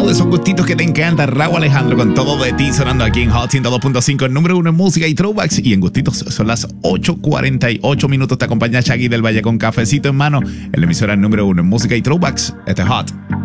uno de esos gustitos que te encanta. Rauw Alejandro con Todo de Ti sonando aquí en Hot 102.5, el número uno en música y throwbacks. Y en gustitos son las 8:48 minutos. Te acompaña Shaggy del Valle con cafecito en mano en la emisora número uno en música y throwbacks. Este es Hot